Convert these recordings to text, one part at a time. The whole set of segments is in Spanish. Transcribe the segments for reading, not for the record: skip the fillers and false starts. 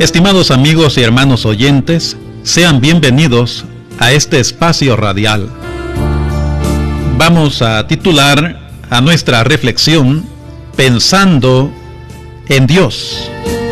Estimados amigos y hermanos oyentes, sean bienvenidos a este espacio radial. Vamos a titular a nuestra reflexión Pensando en Dios.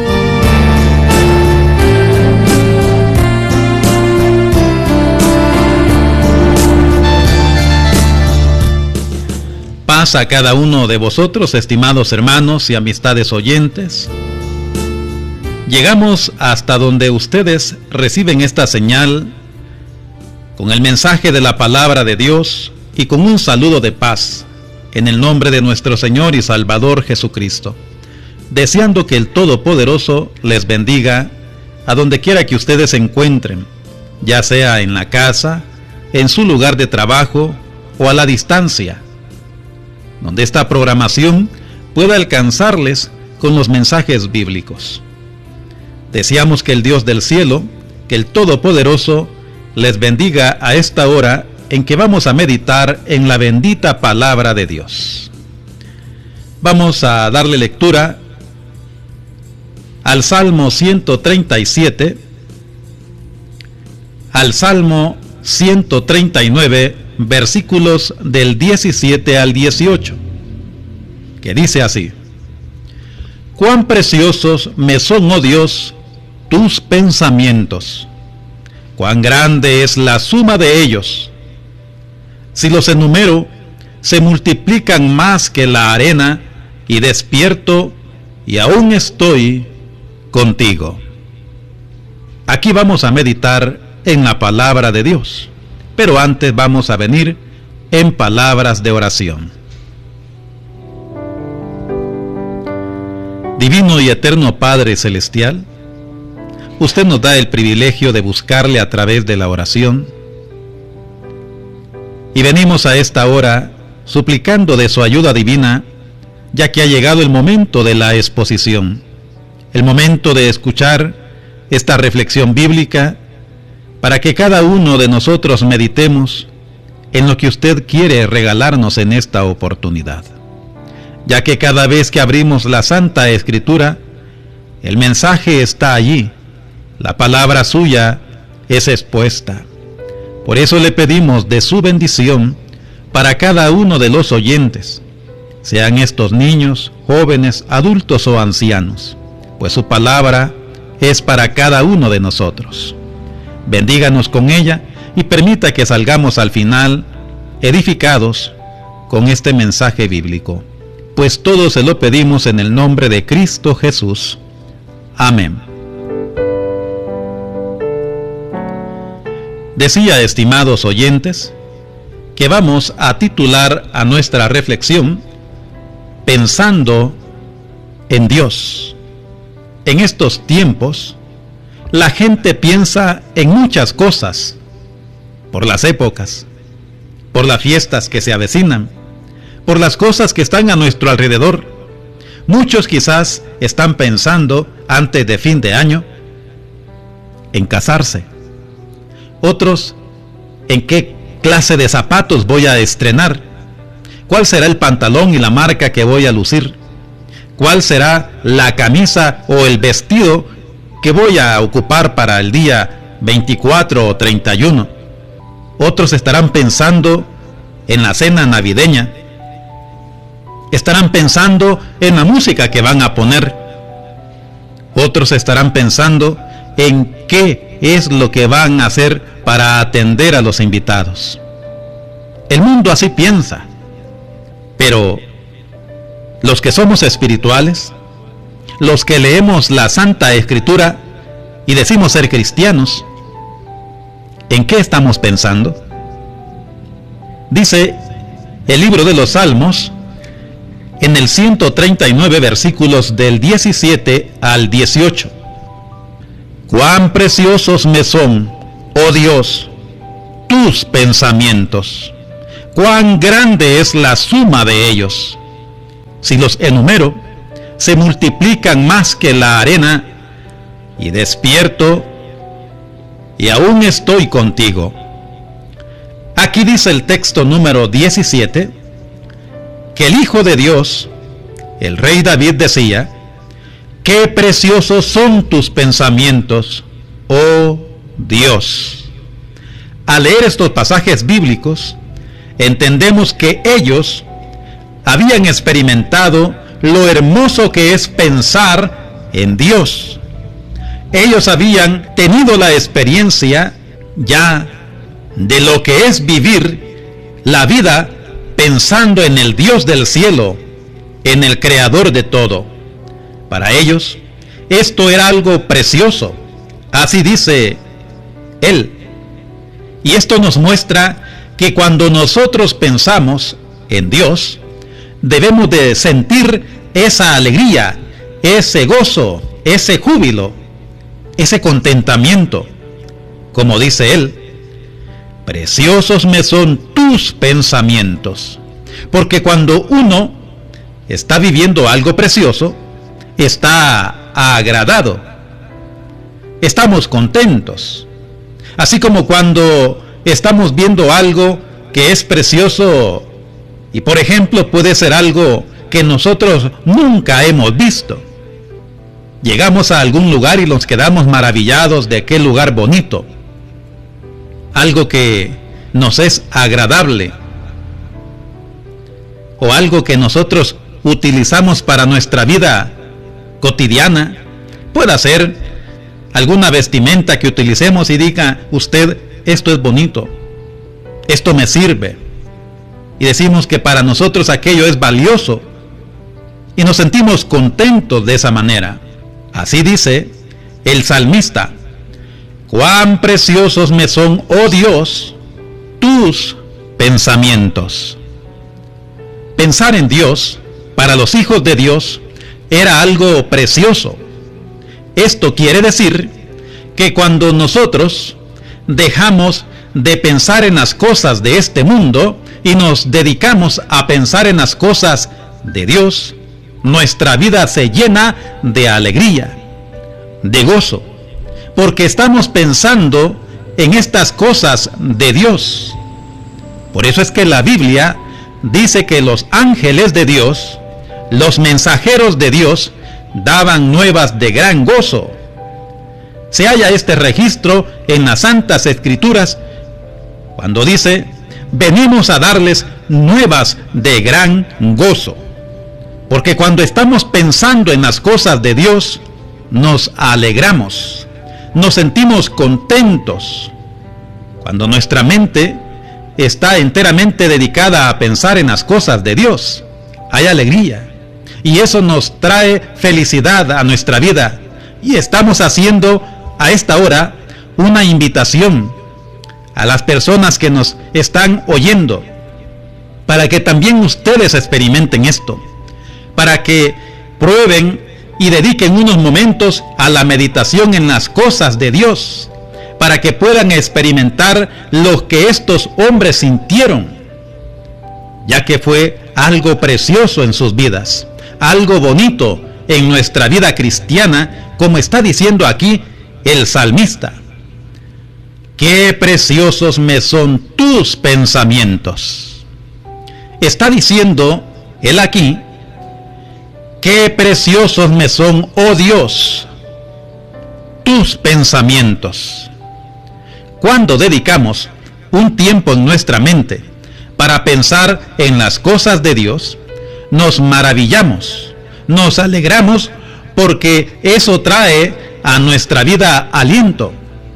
Paz a cada uno de vosotros, estimados hermanos y amistades oyentes. Llegamos hasta donde ustedes reciben esta señal con el mensaje de la palabra de Dios y con un saludo de paz en el nombre de nuestro Señor y Salvador Jesucristo, deseando que el Todopoderoso les bendiga a donde quiera que ustedes se encuentren, ya sea en la casa, en su lugar de trabajo o a la distancia, donde esta programación pueda alcanzarles con los mensajes bíblicos. Deseamos que el Dios del cielo, que el Todopoderoso, les bendiga a esta hora en que vamos a meditar en la bendita palabra de Dios. Vamos a darle lectura al Salmo 137, al Salmo 139, versículos del 17 al 18, que dice así: Cuán preciosos me son, oh Dios, tus pensamientos, cuán grande es la suma de ellos. Si los enumero, se multiplican más que la arena, y despierto, y aún estoy contigo. Aquí vamos a meditar en la palabra de Dios, pero antes vamos a venir en palabras de oración. Divino y eterno Padre Celestial, usted nos da el privilegio de buscarle a través de la oración, y venimos a esta hora suplicando de su ayuda divina, ya que ha llegado el momento de la exposición, el momento de escuchar esta reflexión bíblica, para que cada uno de nosotros meditemos en lo que usted quiere regalarnos en esta oportunidad, ya que cada vez que abrimos la Santa Escritura, el mensaje está allí, la palabra suya es expuesta. Por eso le pedimos de su bendición para cada uno de los oyentes, sean estos niños, jóvenes, adultos o ancianos, pues su palabra es para cada uno de nosotros. Bendíganos con ella y permita que salgamos al final edificados con este mensaje bíblico, pues todo se lo pedimos en el nombre de Cristo Jesús. Amén. Decía, estimados oyentes, que vamos a titular a nuestra reflexión Pensando en Dios. En estos tiempos, la gente piensa en muchas cosas, por las épocas, por las fiestas que se avecinan, por las cosas que están a nuestro alrededor. Muchos quizás están pensando, antes de fin de año, en casarse. Otros, en qué clase de zapatos voy a estrenar, cuál será el pantalón y la marca que voy a lucir, cuál será la camisa o el vestido que voy a ocupar para el día 24 o 31. Otros estarán pensando en la cena navideña, estarán pensando en la música que van a poner. Otros estarán pensando en qué es lo que van a hacer para atender a los invitados. El mundo así piensa, pero los que somos espirituales, los que leemos la Santa Escritura y decimos ser cristianos, ¿en qué estamos pensando? Dice el libro de los Salmos, en el 139 versículos del 17 al 18. Cuán preciosos me son, oh Dios, tus pensamientos, cuán grande es la suma de ellos. Si los enumero, se multiplican más que la arena, y despierto, y aún estoy contigo. Aquí dice el texto número 17, que el Hijo de Dios, el Rey David, decía: Qué preciosos son tus pensamientos, oh Dios. Al leer estos pasajes bíblicos, entendemos que ellos habían experimentado lo hermoso que es pensar en Dios. Ellos habían tenido la experiencia ya de lo que es vivir la vida pensando en el Dios del cielo, en el Creador de todo. Para ellos, esto era algo precioso. Así dice él. Y esto nos muestra que cuando nosotros pensamos en Dios, debemos de sentir esa alegría, ese gozo, ese júbilo, ese contentamiento. Como dice él, preciosos me son tus pensamientos. Porque cuando uno está viviendo algo precioso, está agradado. Estamos contentos. Así como cuando estamos viendo algo que es precioso y, por ejemplo, puede ser algo que nosotros nunca hemos visto. Llegamos a algún lugar y nos quedamos maravillados de aquel lugar bonito. Algo que nos es agradable. O algo que nosotros utilizamos para nuestra vida cotidiana. Puede ser alguna vestimenta que utilicemos y diga usted, esto es bonito, esto me sirve. Y decimos que para nosotros aquello es valioso. Y nos sentimos contentos de esa manera. Así dice el salmista: cuán preciosos me son, oh Dios, tus pensamientos. Pensar en Dios, para los hijos de Dios, era algo precioso. Esto quiere decir que cuando nosotros dejamos de pensar en las cosas de este mundo y nos dedicamos a pensar en las cosas de Dios, nuestra vida se llena de alegría, de gozo, porque estamos pensando en estas cosas de Dios. Por eso es que la Biblia dice que los ángeles de Dios, los mensajeros de Dios, daban nuevas de gran gozo. Se halla este registro en las Santas Escrituras cuando dice: venimos a darles nuevas de gran gozo. Porque cuando estamos pensando en las cosas de Dios, nos alegramos, nos sentimos contentos. Cuando nuestra mente está enteramente dedicada a pensar en las cosas de Dios, hay alegría. Y eso nos trae felicidad a nuestra vida. Y estamos haciendo a esta hora una invitación a las personas que nos están oyendo, para que también ustedes experimenten esto, para que prueben y dediquen unos momentos a la meditación en las cosas de Dios, para que puedan experimentar lo que estos hombres sintieron, ya que fue algo precioso en sus vidas, algo bonito en nuestra vida cristiana, como está diciendo aquí el salmista. Qué preciosos me son tus pensamientos. Está diciendo él aquí: qué preciosos me son, oh Dios, tus pensamientos. Cuando dedicamos un tiempo en nuestra mente para pensar en las cosas de Dios, nos maravillamos, nos alegramos, porque eso trae a nuestra vida aliento,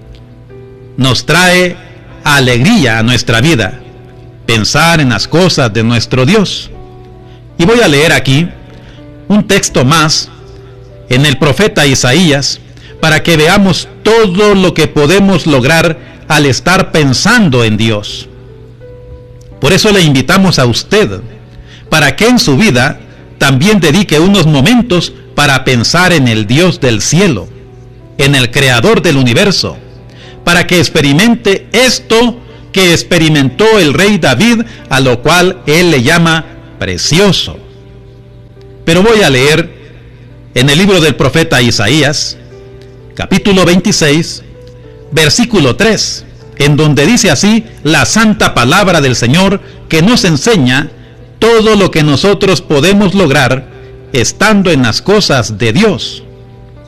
nos trae alegría a nuestra vida, pensar en las cosas de nuestro Dios. Y voy a leer aquí un texto más en el profeta Isaías, para que veamos todo lo que podemos lograr al estar pensando en Dios. Por eso le invitamos a usted, para que en su vida también dedique unos momentos para pensar en el Dios del cielo, en el Creador del universo, para que experimente esto que experimentó el rey David, a lo cual él le llama precioso. Pero voy a leer en el libro del profeta Isaías, capítulo 26, versículo 3, en donde dice así la santa palabra del Señor, que nos enseña todo lo que nosotros podemos lograr estando en las cosas de Dios.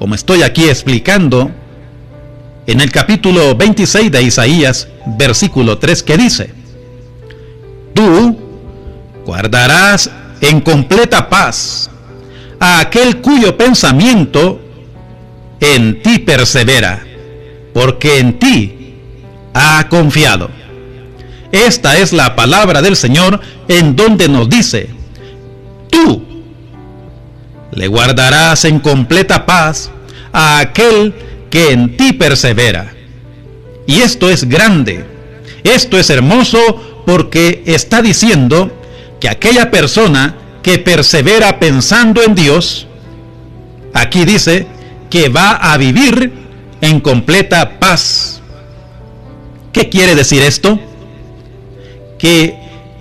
como estoy aquí explicando, en el capítulo 26 de Isaías, versículo 3, que dice: tú guardarás en completa paz a aquel cuyo pensamiento en ti persevera, porque en ti ha confiado. Esta es la palabra del Señor, en donde nos dice: tú le guardarás en completa paz a aquel que en ti persevera. Y esto es grande, esto es hermoso, porque está diciendo que aquella persona que persevera pensando en Dios, aquí dice que va a vivir en completa paz. ¿Qué quiere decir esto? Que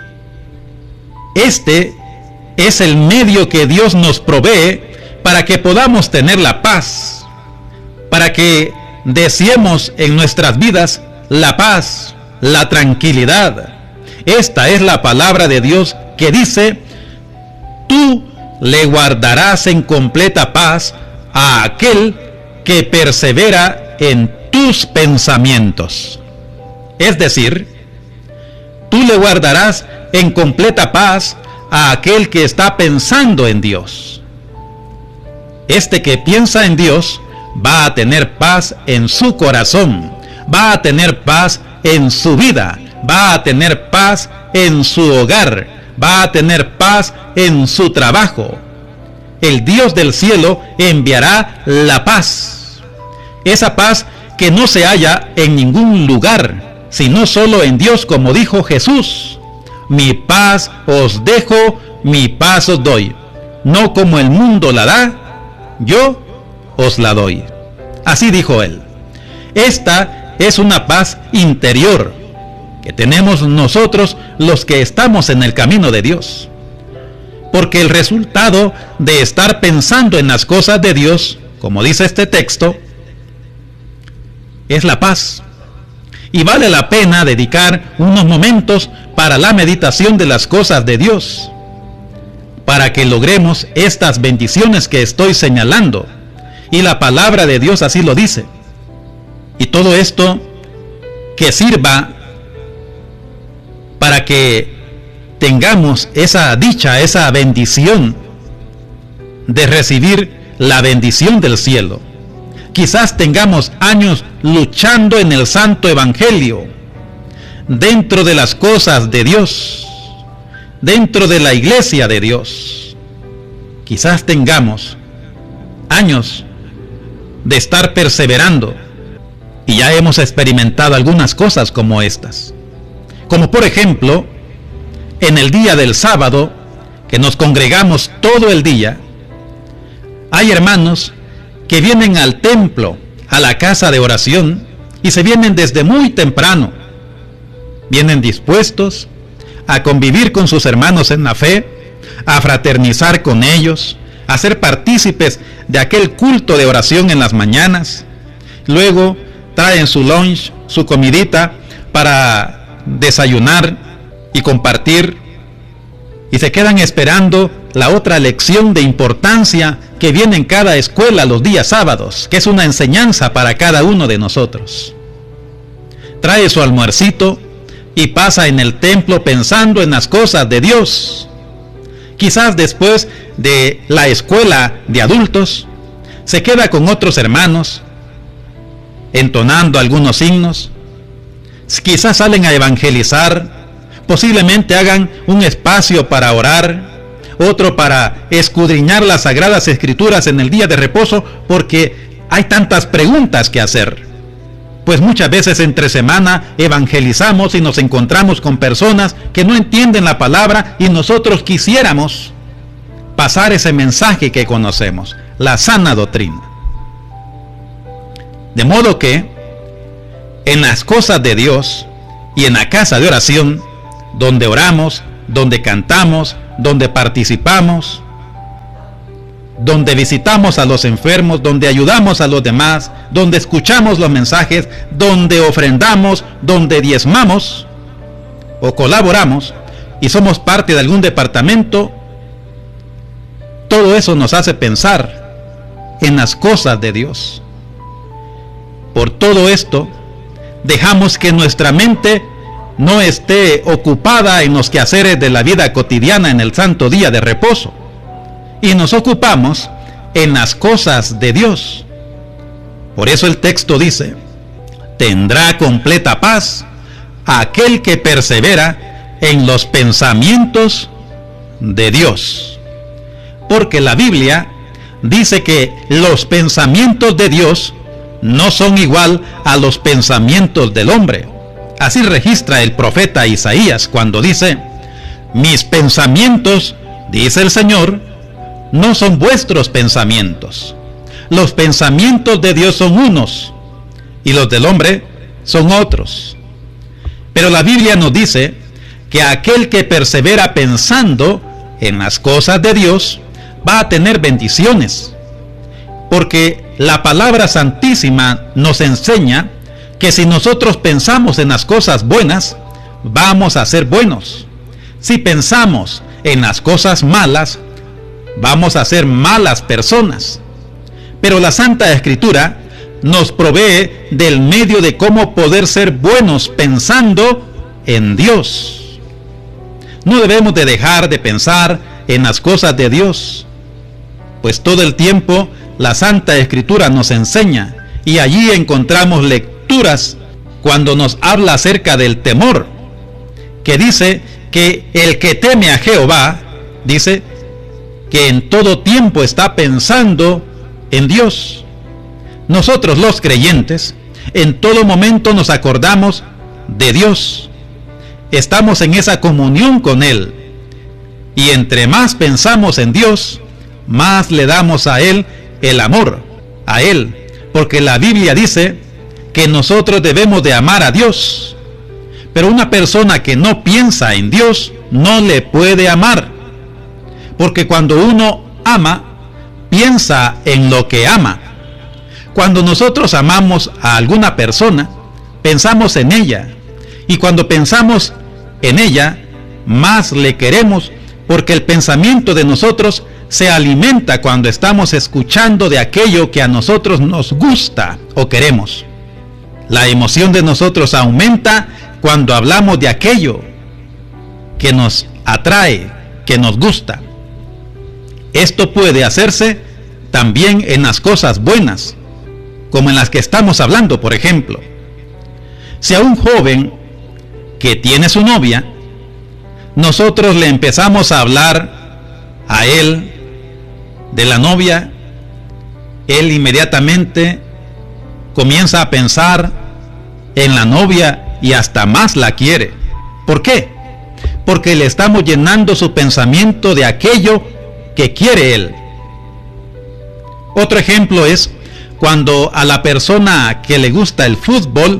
este es el medio que Dios nos provee para que podamos tener la paz, para que deseemos en nuestras vidas la paz, la tranquilidad. Esta es la palabra de Dios que dice: tú le guardarás en completa paz a aquel que persevera en tus pensamientos. Es decir, tú le guardarás en completa paz a aquel que está pensando en Dios. Este que piensa en Dios va a tener paz en su corazón, va a tener paz en su vida, va a tener paz en su hogar, va a tener paz en su trabajo. El Dios del cielo enviará la paz, esa paz que no se halla en ningún lugar, sino solo en Dios, como dijo Jesús: mi paz os dejo, mi paz os doy, no como el mundo la da, yo os la doy. Así dijo él. Esta es una paz interior que tenemos nosotros los que estamos en el camino de Dios, porque el resultado de estar pensando en las cosas de Dios, como dice este texto, es la paz. Y vale la pena dedicar unos momentos para la meditación de las cosas de Dios, para que logremos estas bendiciones que estoy señalando. Y la palabra de Dios así lo dice. Y todo esto que sirva para que tengamos esa dicha, esa bendición de recibir la bendición del cielo. Quizás tengamos años luchando en el santo evangelio, dentro de las cosas de Dios, dentro de la iglesia de Dios. Quizás tengamos años de estar perseverando, y ya hemos experimentado algunas cosas como estas. Como por ejemplo, en el día del sábado, que nos congregamos todo el día, hay hermanos que vienen al templo, a la casa de oración, y se vienen desde muy temprano. Vienen dispuestos a convivir con sus hermanos en la fe, a fraternizar con ellos, a ser partícipes de aquel culto de oración en las mañanas. Luego traen su lunch, su comidita para desayunar y compartir, y se quedan esperando la otra lección de importancia que viene en cada escuela los días sábados, que es una enseñanza para cada uno de nosotros. Trae su almuercito y pasa en el templo pensando en las cosas de Dios. Quizás después de la escuela de adultos, se queda con otros hermanos, entonando algunos himnos. Quizás salen a evangelizar, posiblemente hagan un espacio para orar, otro para escudriñar las sagradas escrituras en el día de reposo, porque hay tantas preguntas que hacer. Pues muchas veces entre semana evangelizamos y nos encontramos con personas que no entienden la palabra, y nosotros quisiéramos pasar ese mensaje que conocemos, la sana doctrina. De modo que en las cosas de Dios y en la casa de oración, donde oramos, donde cantamos, donde participamos, donde visitamos a los enfermos, donde ayudamos a los demás, donde escuchamos los mensajes, donde ofrendamos, donde diezmamos o colaboramos y somos parte de algún departamento, todo eso nos hace pensar en las cosas de Dios. Por todo esto, dejamos que nuestra mente no esté ocupada en los quehaceres de la vida cotidiana en el santo día de reposo, y nos ocupamos en las cosas de Dios. Por eso el texto dice: tendrá completa paz aquel que persevera en los pensamientos de Dios. Porque la Biblia dice que los pensamientos de Dios no son igual a los pensamientos del hombre. Así registra el profeta Isaías cuando dice: mis pensamientos, dice el Señor, no son vuestros pensamientos. Los pensamientos de Dios son unos y los del hombre son otros. Pero la Biblia nos dice que aquel que persevera pensando en las cosas de Dios va a tener bendiciones, porque la palabra santísima nos enseña que si nosotros pensamos en las cosas buenas, vamos a ser buenos. Si pensamos en las cosas malas, vamos a ser malas personas. Pero la Santa Escritura nos provee del medio de cómo poder ser buenos pensando en Dios. No debemos de dejar de pensar en las cosas de Dios, pues todo el tiempo la Santa Escritura nos enseña, y allí encontramos lecturas cuando nos habla acerca del temor, que dice que el que teme a Jehová, dice que en todo tiempo está pensando en Dios. Nosotros los creyentes en todo momento nos acordamos de Dios, estamos en esa comunión con Él, y entre más pensamos en Dios, más le damos a Él el amor, a Él, porque la Biblia dice que nosotros debemos de amar a Dios, pero una persona que no piensa en Dios no le puede amar, porque cuando uno ama, piensa en lo que ama. Cuando nosotros amamos a alguna persona, pensamos en ella, y cuando pensamos en ella, más le queremos, porque el pensamiento de nosotros se alimenta cuando estamos escuchando de aquello que a nosotros nos gusta o queremos. La emoción de nosotros aumenta cuando hablamos de aquello que nos atrae, que nos gusta. Esto puede hacerse también en las cosas buenas, como en las que estamos hablando, por ejemplo. Si a un joven que tiene su novia, nosotros le empezamos a hablar a él de la novia, él inmediatamente comienza a pensar en la novia y hasta más la quiere. ¿Por qué? Porque le estamos llenando su pensamiento de aquello que quiere él. Otro ejemplo es cuando a la persona que le gusta el fútbol,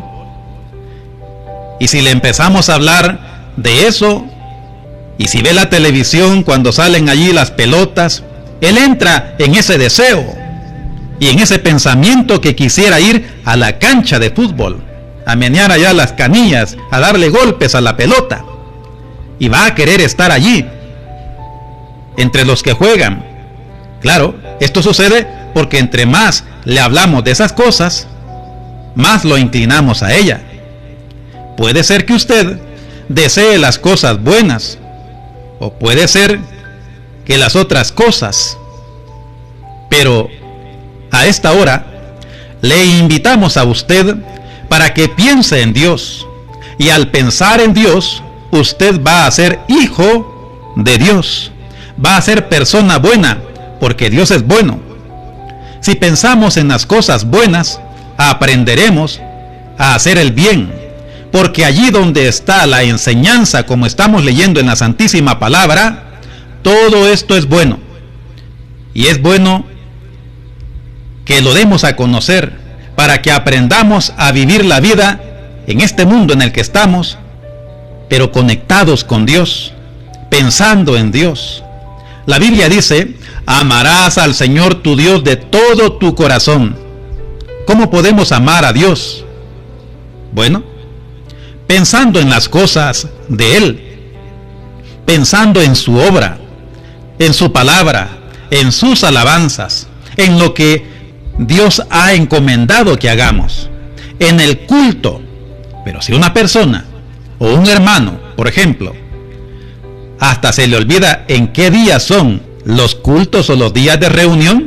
y si le empezamos a hablar de eso, y si ve la televisión cuando salen allí las pelotas, él entra en ese deseo y en ese pensamiento que quisiera ir a la cancha de fútbol, a menear allá las canillas, a darle golpes a la pelota, y va a querer estar allí entre los que juegan. Claro, esto sucede porque entre más le hablamos de esas cosas, más lo inclinamos a ella. Puede ser que usted desee las cosas buenas, o puede ser que las otras cosas, pero a esta hora le invitamos a usted para que piense en Dios, y al pensar en Dios, usted va a ser hijo de Dios, va a ser persona buena, porque Dios es bueno. Si pensamos en las cosas buenas, aprenderemos a hacer el bien, porque allí donde está la enseñanza, como estamos leyendo en la Santísima Palabra, todo esto es bueno, y es bueno que lo demos a conocer para que aprendamos a vivir la vida en este mundo en el que estamos, pero conectados con Dios, pensando en Dios. La Biblia dice: amarás al Señor tu Dios de todo tu corazón. ¿Cómo podemos amar a Dios? Bueno, pensando en las cosas de Él, pensando en su obra, en su palabra, en sus alabanzas, en lo que Dios ha encomendado que hagamos en el culto. Pero si una persona o un hermano, por ejemplo, hasta se le olvida en qué días son los cultos o los días de reunión,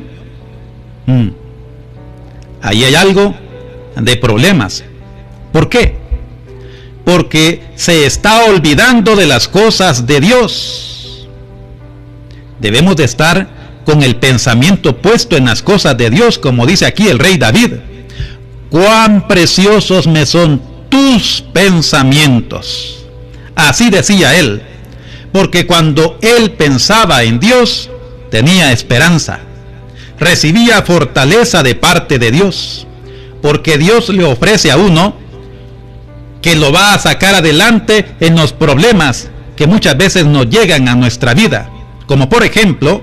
ahí hay algo de problemas. ¿Por qué? Porque se está olvidando de las cosas de Dios. Debemos de estar con el pensamiento puesto en las cosas de Dios, como dice aquí el rey David. Cuán preciosos me son tus pensamientos. Así decía él, porque cuando él pensaba en Dios, tenía esperanza, recibía fortaleza de parte de Dios, porque Dios le ofrece a uno que lo va a sacar adelante en los problemas que muchas veces nos llegan a nuestra vida. Como por ejemplo,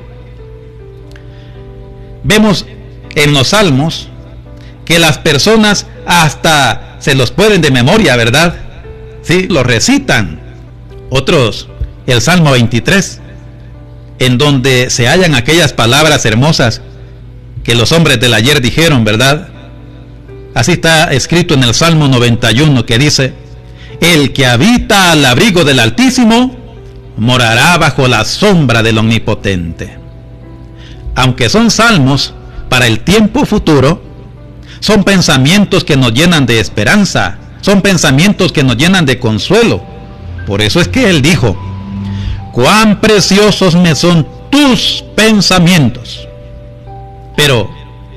vemos en los salmos que las personas hasta se los pueden de memoria, ¿verdad? Sí, los recitan. Otros, el Salmo 23, en donde se hallan aquellas palabras hermosas que los hombres del ayer dijeron, ¿verdad? Así está escrito en el Salmo 91, que dice: el que habita al abrigo del Altísimo morará bajo la sombra del Omnipotente. Aunque son salmos para el tiempo futuro, son pensamientos que nos llenan de esperanza, son pensamientos que nos llenan de consuelo. Por eso es que él dijo: cuán preciosos me son tus pensamientos. Pero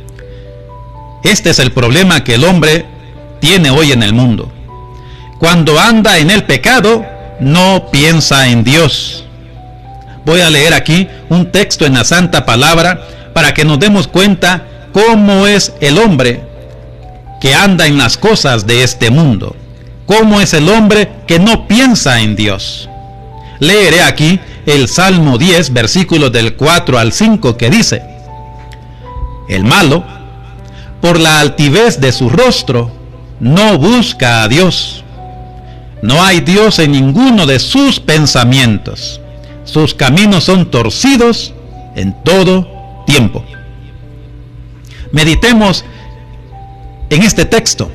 este es el problema que el hombre tiene hoy en el mundo. Cuando anda en el pecado, no piensa en Dios. Voy a leer aquí un texto en la Santa Palabra para que nos demos cuenta cómo es el hombre que anda en las cosas de este mundo. Cómo es el hombre que no piensa en Dios. Leeré aquí el Salmo 10, versículos del 4 al 5, que dice: el malo, por la altivez de su rostro, no busca a Dios. No hay Dios en ninguno de sus pensamientos. Sus caminos son torcidos en todo tiempo. Meditemos en este texto.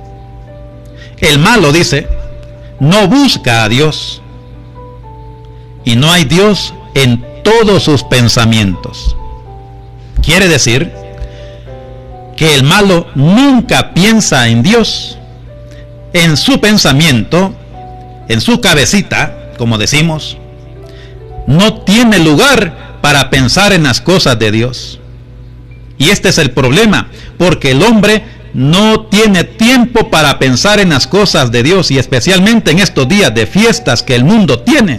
El malo, dice, no busca a Dios. Y no hay Dios en todos sus pensamientos. Quiere decir que el malo nunca piensa en Dios. En su pensamiento, en su cabecita, como decimos, no tiene lugar para pensar en las cosas de Dios. Y este es el problema, porque el hombre no tiene tiempo para pensar en las cosas de Dios, y especialmente en estos días de fiestas que el mundo tiene.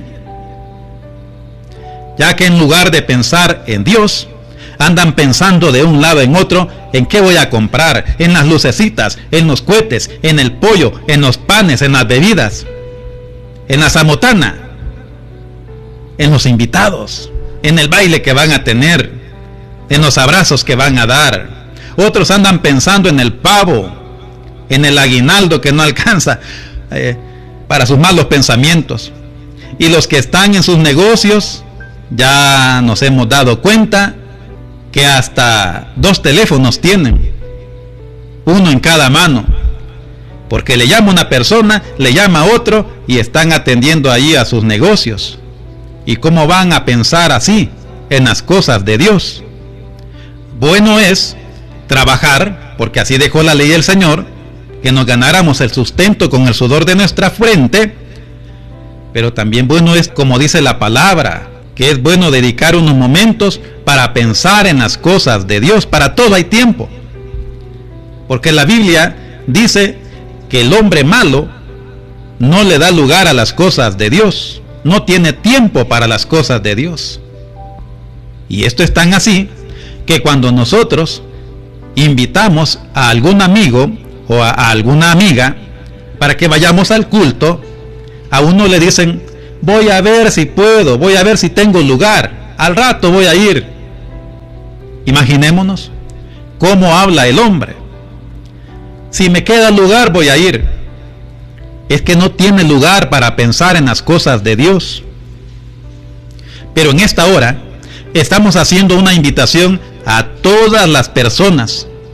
Ya que en lugar de pensar en Dios, andan pensando de un lado en otro en qué voy a comprar, en las lucecitas, en los cohetes, en el pollo, en los panes, en las bebidas, en la zamotana, en los invitados, en el baile que van a tener, en los abrazos que van a dar. Otros andan pensando en el pavo, en el aguinaldo que no alcanza para sus malos pensamientos. Y los que están en sus negocios, ya nos hemos dado cuenta que hasta 2 teléfonos tienen, uno en cada mano, porque le llama una persona, le llama a otro y están atendiendo allí a sus negocios. ¿Y cómo van a pensar así en las cosas de Dios? Bueno es trabajar, porque así dejó la ley del Señor, que nos ganáramos el sustento con el sudor de nuestra frente, pero también bueno es, como dice la palabra, que es bueno dedicar unos momentos para pensar en las cosas de Dios. Para todo hay tiempo, porque la Biblia dice que el hombre malo no le da lugar a las cosas de Dios, no tiene tiempo para las cosas de Dios. Y esto es tan así que cuando nosotros invitamos a algún amigo o a alguna amiga para que vayamos al culto, a uno le dicen: voy a ver si puedo, voy a ver si tengo lugar, al rato voy a ir. Imaginémonos cómo habla el hombre. Si me queda lugar, voy a ir. Es que no tiene lugar para pensar en las cosas de Dios. Pero en esta hora estamos haciendo una invitación a todas las personas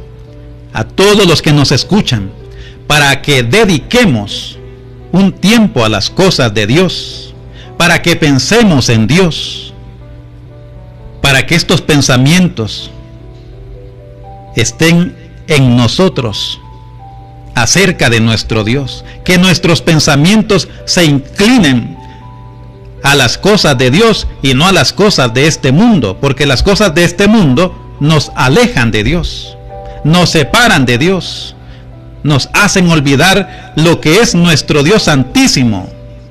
a todos los que nos escuchan, para que dediquemos un tiempo a las cosas de Dios, para que pensemos en Dios, para que estos pensamientos estén en nosotros acerca de nuestro Dios, que nuestros pensamientos se inclinen a las cosas de Dios y no a las cosas de este mundo, porque las cosas de este mundo nos alejan de Dios, nos separan de Dios, nos hacen olvidar lo que es nuestro Dios santísimo,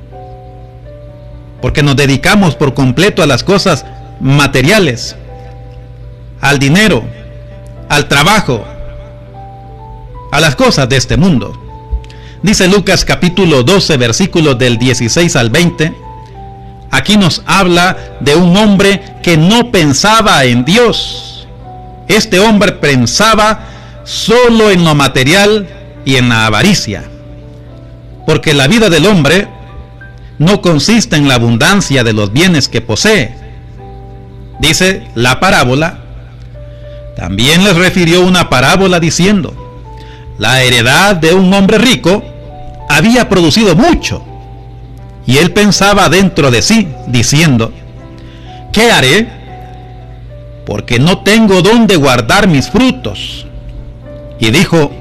porque nos dedicamos por completo a las cosas materiales, al dinero, al trabajo, a las cosas de este mundo. Dice Lucas capítulo 12, versículos del 16 al 20. Aquí nos habla de un hombre que no pensaba en Dios. Este hombre pensaba solo en lo material y en la avaricia, porque la vida del hombre no consiste en la abundancia de los bienes que posee. Dice la parábola. También les refirió una parábola diciendo: la heredad de un hombre rico había producido mucho, y él pensaba dentro de sí, diciendo: ¿qué haré? Porque no tengo dónde guardar mis frutos. Y dijo: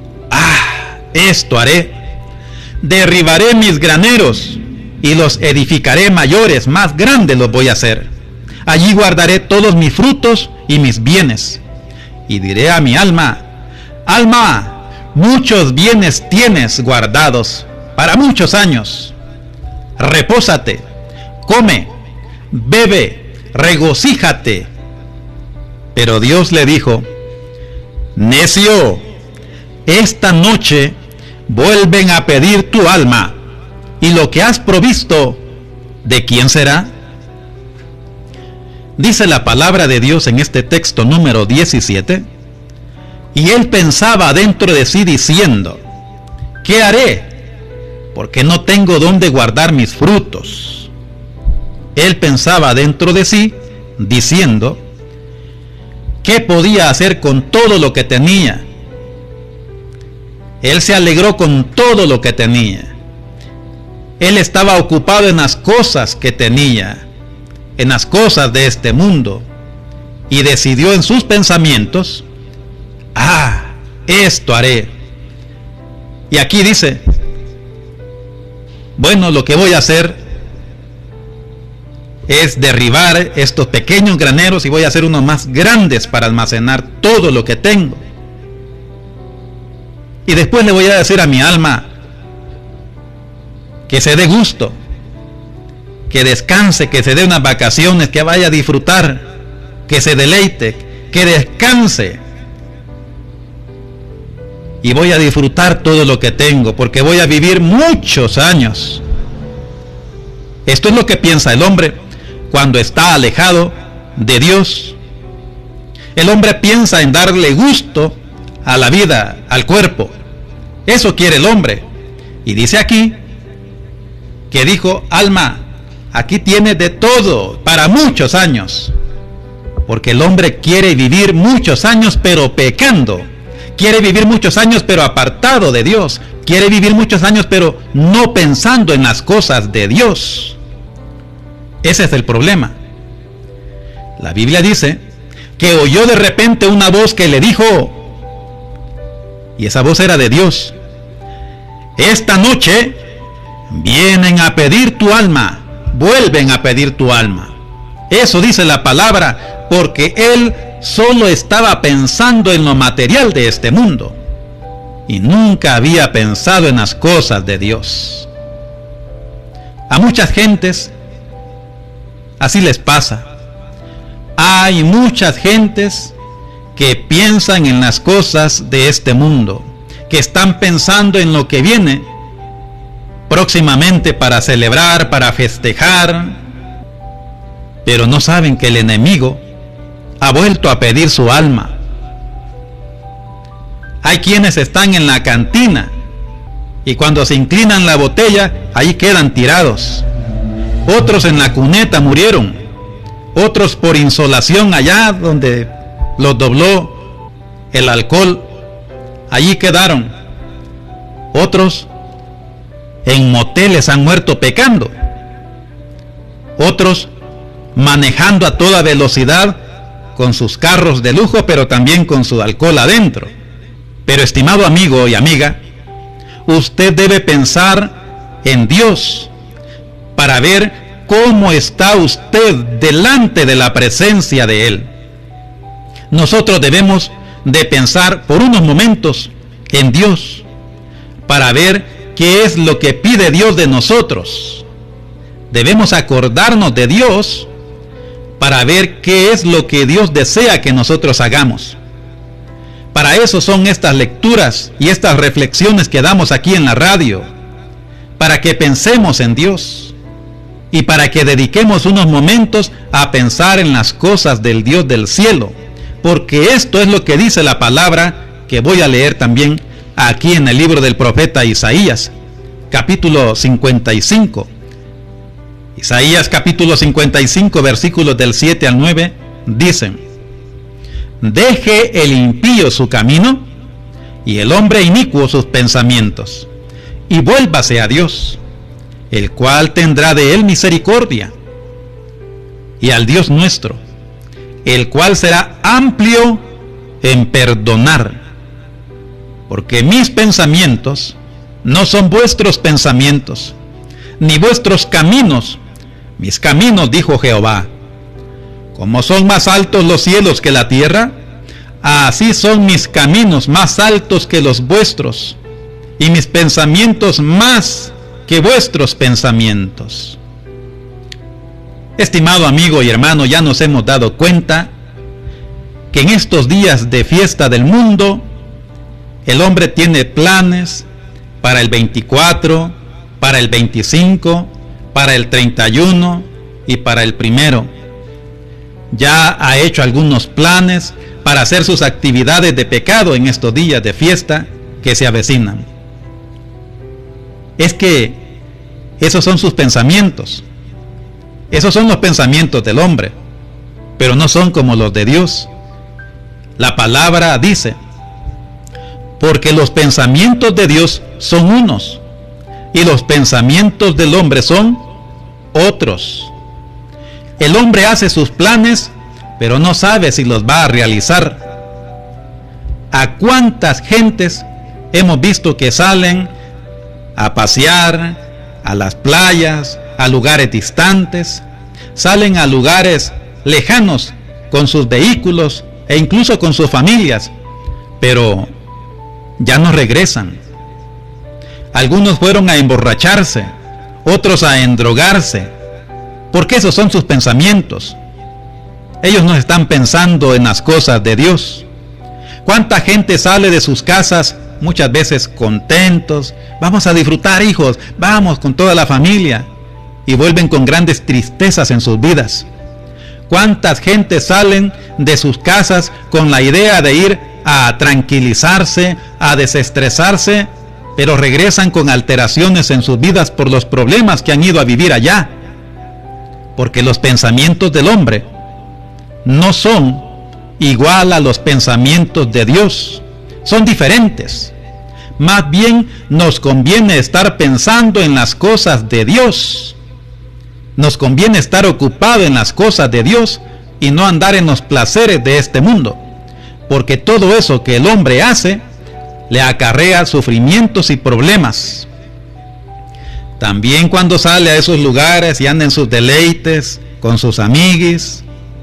esto haré, derribaré mis graneros y los edificaré mayores, más grandes los voy a hacer. Allí guardaré todos mis frutos y mis bienes. Y diré a mi alma: alma, muchos bienes tienes guardados para muchos años. Repósate, come, bebe, regocíjate. Pero Dios le dijo: necio, esta noche vuelven a pedir tu alma, y lo que has provisto, ¿de quién será? Dice la palabra de Dios en este texto número 17: y él pensaba dentro de sí diciendo: ¿qué haré? Porque no tengo dónde guardar mis frutos. Él pensaba dentro de sí diciendo: ¿qué podía hacer con todo lo que tenía? Él se alegró con todo lo que tenía. Él estaba ocupado en las cosas que tenía, en las cosas de este mundo, y decidió en sus pensamientos: esto haré. Y aquí dice: bueno, lo que voy a hacer es derribar estos pequeños graneros y voy a hacer unos más grandes para almacenar todo lo que tengo. Y después le voy a decir a mi alma que se dé gusto, que descanse, que se dé unas vacaciones, que vaya a disfrutar, que se deleite, que descanse. Y voy a disfrutar todo lo que tengo, porque voy a vivir muchos años. Esto es lo que piensa el hombre cuando está alejado de Dios. El hombre piensa en darle gusto a la vida, al cuerpo. Eso quiere el hombre. Y dice aquí que dijo: alma, aquí tienes de todo para muchos años. Porque el hombre quiere vivir muchos años pero pecando. Quiere vivir muchos años pero apartado de Dios. Quiere vivir muchos años pero no pensando en las cosas de Dios. Ese es el problema. La Biblia dice que oyó de repente una voz que le dijo, y esa voz era de Dios: esta noche vienen a pedir tu alma, vuelven a pedir tu alma. Eso dice la palabra, porque él solo estaba pensando en lo material de este mundo y nunca había pensado en las cosas de Dios. A muchas gentes así les pasa. Hay muchas gentes que piensan en las cosas de este mundo, que están pensando en lo que viene próximamente para celebrar, para festejar, pero no saben que el enemigo ha vuelto a pedir su alma. Hay quienes están en la cantina y cuando se inclinan la botella, ahí quedan tirados. Otros en la cuneta murieron, otros por insolación allá donde los dobló el alcohol, allí quedaron. Otros en moteles han muerto pecando. Otros manejando a toda velocidad con sus carros de lujo, pero también con su alcohol adentro. Pero estimado amigo y amiga, usted debe pensar en Dios para ver cómo está usted delante de la presencia de Él. Nosotros debemos de pensar por unos momentos en Dios para ver qué es lo que pide Dios de nosotros. Debemos acordarnos de Dios para ver qué es lo que Dios desea que nosotros hagamos. Para eso son estas lecturas y estas reflexiones que damos aquí en la radio, para que pensemos en Dios y para que dediquemos unos momentos a pensar en las cosas del Dios del cielo, porque esto es lo que dice la palabra que voy a leer también aquí en el libro del profeta Isaías, capítulo 55. Isaías capítulo 55, versículos del 7 al 9, dicen: deje el impío su camino y el hombre inicuo sus pensamientos, y vuélvase a Dios, el cual tendrá de él misericordia, y al Dios nuestro, el cual será amplio en perdonar, porque mis pensamientos no son vuestros pensamientos, ni vuestros caminos mis caminos, dijo Jehová. Como son más altos los cielos que la tierra, así son mis caminos más altos que los vuestros, y mis pensamientos más que vuestros pensamientos. Estimado amigo y hermano, ya nos hemos dado cuenta que en estos días de fiesta del mundo, el hombre tiene planes para el 24, para el 25, para el 31 y para el 1. Ya ha hecho algunos planes para hacer sus actividades de pecado en estos días de fiesta que se avecinan. Es que esos son sus pensamientos. Esos son los pensamientos del hombre, pero no son como los de Dios. La palabra dice: porque los pensamientos de Dios son unos, y los pensamientos del hombre son otros. El hombre hace sus planes, pero no sabe si los va a realizar. ¿A cuántas gentes hemos visto que salen a pasear a las playas, a lugares distantes, salen a lugares lejanos con sus vehículos e incluso con sus familias, pero ya no regresan? Algunos fueron a emborracharse, otros a endrogarse, porque esos son sus pensamientos. Ellos no están pensando en las cosas de Dios. ¿Cuánta gente sale de sus casas muchas veces contentos? Vamos a disfrutar, hijos, vamos con toda la familia, y vuelven con grandes tristezas en sus vidas. ¿Cuántas gentes salen de sus casas con la idea de ir a tranquilizarse, a desestresarse, pero regresan con alteraciones en sus vidas por los problemas que han ido a vivir allá? Porque los pensamientos del hombre no son igual a los pensamientos de Dios, son diferentes. Más bien nos conviene estar pensando en las cosas de Dios. Nos conviene estar ocupado en las cosas de Dios y no andar en los placeres de este mundo, porque todo eso que el hombre hace le acarrea sufrimientos y problemas. También cuando sale a esos lugares y anda en sus deleites con sus amiguis,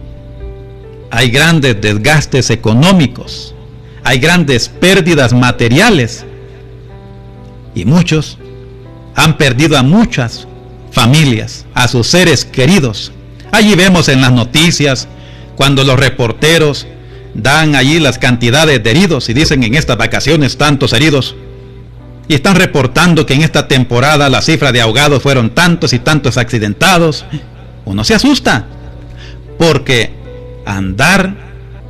hay grandes desgastes económicos, hay grandes pérdidas materiales, y muchos han perdido a muchas familias, a sus seres queridos. Allí vemos en las noticias cuando los reporteros dan allí las cantidades de heridos y dicen: en estas vacaciones tantos heridos, y están reportando que en esta temporada la cifra de ahogados fueron tantos y tantos accidentados. Uno se asusta, porque andar